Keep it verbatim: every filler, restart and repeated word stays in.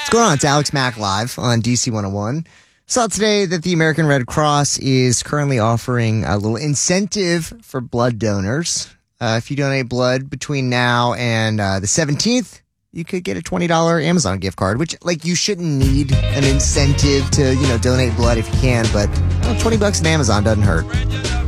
What's going on? It's Alex Mack live on D C one oh one. Saw today that the American Red Cross is currently offering a little incentive for blood donors. Uh, if you donate blood between now and uh, the seventeenth, you could get a twenty dollars Amazon gift card, which, like, you shouldn't need an incentive to, you know, donate blood if you can, but well, twenty bucks in Amazon doesn't hurt.